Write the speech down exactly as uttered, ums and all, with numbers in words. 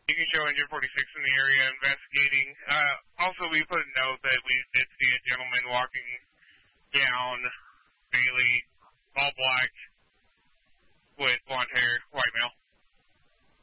You can show Engine forty-six in the area investigating. Uh, also, we put a note that we did see a gentleman walking down Bailey, all black, with blonde hair, white male.